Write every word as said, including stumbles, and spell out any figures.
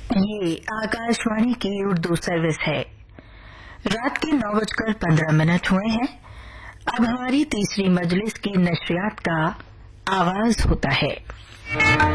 ये आकाशवाणी की उर्दू सर्विस है। रात के नौ बजकर पंद्रह मिनट हुए हैं। अब हमारी तीसरी मजलिस की नशरियात का आगाज होता है।